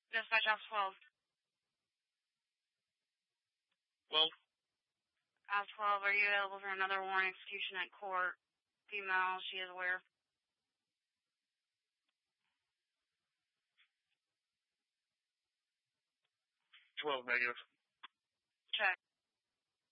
Dispatch off 12. 12. Off 12, are you available for another warrant execution at court? Female, she is aware. 12 negative. Check.